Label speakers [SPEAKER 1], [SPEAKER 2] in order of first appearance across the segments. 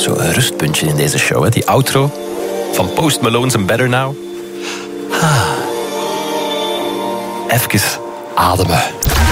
[SPEAKER 1] Zo'n rustpuntje in deze show, hè? Die outro van Post Malone's and Better Now. Even ademen.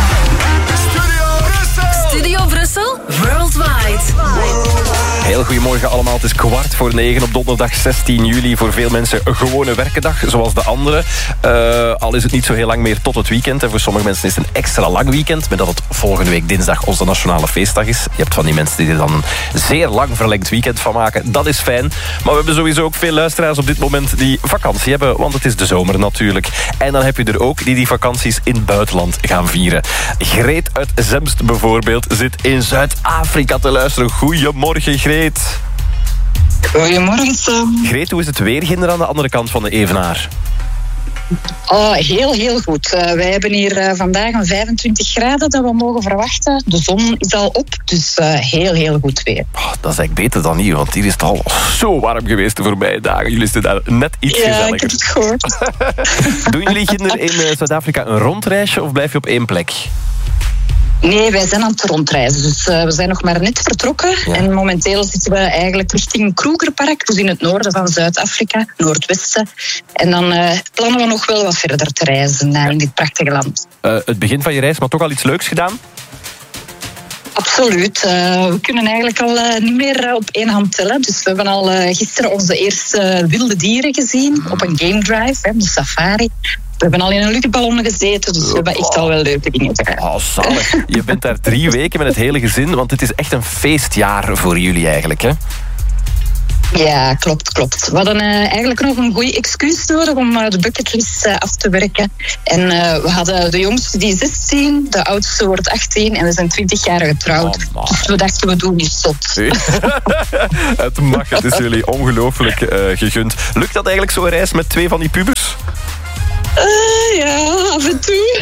[SPEAKER 2] Studio Brussel, worldwide.
[SPEAKER 1] Heel goedemorgen allemaal. Het is 8:45 op donderdag 16 juli. Voor veel mensen een gewone werkendag, zoals de andere. Al is het niet zo heel lang meer tot het weekend. En voor sommige mensen is het een extra lang weekend. Met dat het volgende week dinsdag onze nationale feestdag is. Je hebt van die mensen die er dan een zeer lang verlengd weekend van maken. Dat is fijn. Maar we hebben sowieso ook veel luisteraars op dit moment die vakantie hebben. Want het is de zomer natuurlijk. En dan heb je er ook die vakanties in het buitenland gaan vieren. Greet uit Zemst bijvoorbeeld zit in Zuid-Afrika te luisteren. Goedemorgen, Greet.
[SPEAKER 3] Goedemorgen, Sam.
[SPEAKER 1] Greet, hoe is het weer ginder aan de andere kant van de Evenaar?
[SPEAKER 3] Oh, heel goed. Wij hebben hier vandaag een 25 graden dat we mogen verwachten. De zon is al op, dus heel goed weer.
[SPEAKER 1] Oh, dat is eigenlijk beter dan hier, want hier is het al zo warm geweest de voorbije dagen. Jullie zitten daar net iets gezelliger.
[SPEAKER 3] Ja, ik heb het gehoord.
[SPEAKER 1] Doen jullie ginder in Zuid-Afrika een rondreisje of blijf je op één plek?
[SPEAKER 3] Nee, wij zijn aan het rondreizen. Dus we zijn nog maar net vertrokken. Ja. En momenteel zitten we eigenlijk richting Krugerpark. Dus in het noorden van Zuid-Afrika, noordwesten. En dan plannen we nog wel wat verder te reizen in dit prachtige land.
[SPEAKER 1] Het begin van je reis, maar toch al iets leuks gedaan?
[SPEAKER 3] Absoluut. We kunnen eigenlijk al niet meer op één hand tellen. Dus we hebben al gisteren onze eerste wilde dieren gezien op een game drive, de safari. We hebben al in een luchtballon gezeten, dus we hebben echt al wel leuke dingen gedaan.
[SPEAKER 1] Oh, zalig. Je bent daar 3 weken met het hele gezin, want het is echt een feestjaar voor jullie eigenlijk, hè?
[SPEAKER 3] Ja, klopt. We hadden eigenlijk nog een goede excuus nodig om de bucketlist af te werken. En we hadden de jongste die 16, de oudste wordt 18 en we zijn 20 jaar getrouwd. Dus we dachten, we doen niet zot.
[SPEAKER 1] Nee. Het mag, het is jullie ongelooflijk gegund. Lukt dat eigenlijk zo'n reis met 2 van die pubers?
[SPEAKER 3] Ja, af en toe.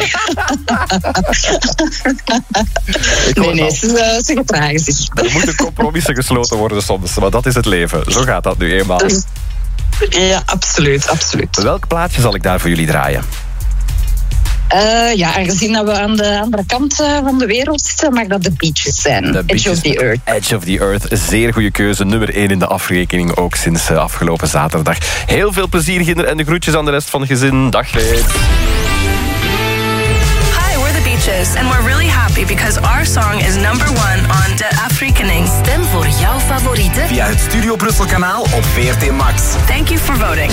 [SPEAKER 3] Nee, ze gedragen zich.
[SPEAKER 1] Er moeten compromissen gesloten worden soms, maar dat is het leven. Zo gaat dat nu eenmaal.
[SPEAKER 3] Ja, absoluut.
[SPEAKER 1] Welk plaatje zal ik daar voor jullie draaien?
[SPEAKER 3] Aangezien dat we aan de andere kant van de wereld zitten, mag dat de Beaches zijn. Edge of the Earth.
[SPEAKER 1] Edge of the Earth, zeer goede keuze. Nummer 1 in de afrekening, ook sinds afgelopen zaterdag. Heel veel plezier, Ginder, en de groetjes aan de rest van het gezin. Dag, Greet.
[SPEAKER 2] Hi, we're the Beaches, and we're really happy because our song is number 1 on De Afrikaning.
[SPEAKER 4] Stem voor jouw favorieten
[SPEAKER 5] via het Studio Brussel kanaal op VRT Max.
[SPEAKER 2] Thank you for voting.